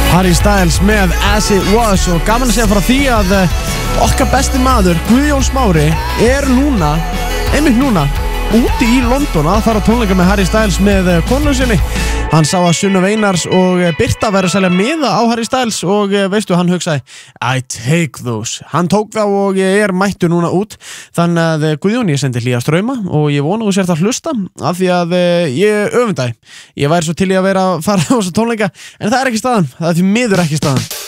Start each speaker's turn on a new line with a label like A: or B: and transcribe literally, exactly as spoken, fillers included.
A: Harry Styles með As It Was og gaman að segja frá því að okkar besti maður Guðjón Smári er núna, einmitt núna úti í London að fara tónleika með Harry Styles með konu sinni. Hann sá að Sunna Einars og Birta verður að selja miða á Harry Styles og veistu, hann hugsaði I take those. Hann tók þá og er mættur núna út. Þannig að Guðjón, ég sendi hlýja ströyma og ég vona þú sért að hlusta af því að ég öfundæ. Ég væri svo til í að vera að fara á þessa tónleika en það er ekki staðan. Það er því miður ekki staðan.